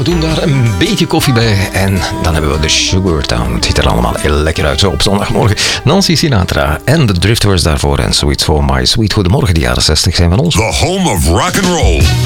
we doen daar een beetje koffie bij. En dan hebben we de Sugar Town. Het ziet er allemaal heel lekker uit zo op zondagmorgen. Nancy Sinatra en de Drifters daarvoor. En Sweet for My Sweet. Goedemorgen, de jaren 60 zijn van ons. The home of rock and roll.